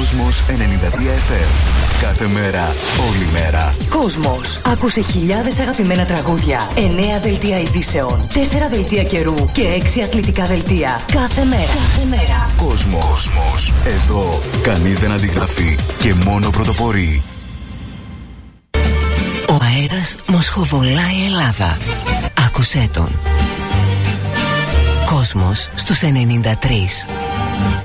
Κόσμος 93 FM. Κάθε μέρα, όλη μέρα. Κόσμος. Άκουσε χιλιάδες αγαπημένα τραγούδια, 9 δελτία ειδήσεων, 4 δελτία καιρού και 6 αθλητικά δελτία. Κάθε μέρα. Κάθε μέρα. Κόσμος. Εδώ κανείς δεν αντιγραφεί και μόνο πρωτοπορεί. Ο αέρας μοσχοβολάει Ελλάδα. Άκουσέ τον. Κόσμος στους 93.